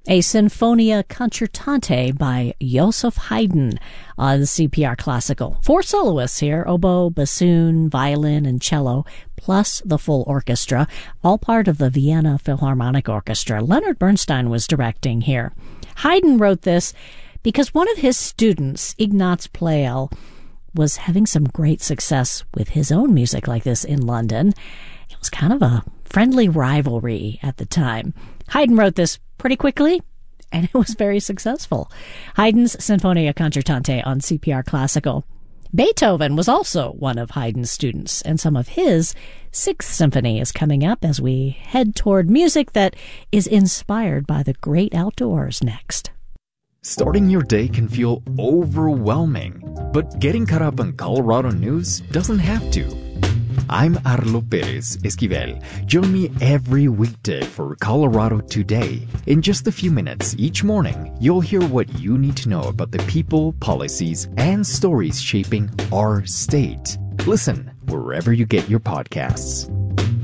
a Sinfonia Concertante by Joseph Haydn on CPR Classical. 4 soloists here, oboe, bassoon, violin, and cello, plus the full orchestra, all part of the Vienna Philharmonic Orchestra. Leonard Bernstein was directing here. Haydn wrote this because one of his students, Ignaz Pleyel, was having some great success with his own music like this in London. It was kind of a friendly rivalry at the time. Haydn wrote this pretty quickly, and it was very successful. Haydn's Sinfonia Concertante on CPR Classical. Beethoven was also one of Haydn's students, and some of his 6th Symphony is coming up as we head toward music that is inspired by the great outdoors next. Starting your day can feel overwhelming, but getting caught up on Colorado news doesn't have to. I'm Arlo Perez Esquivel. Join me every weekday for Colorado Today. In just a few minutes each morning, you'll hear what you need to know about the people, policies, and stories shaping our state. Listen wherever you get your podcasts.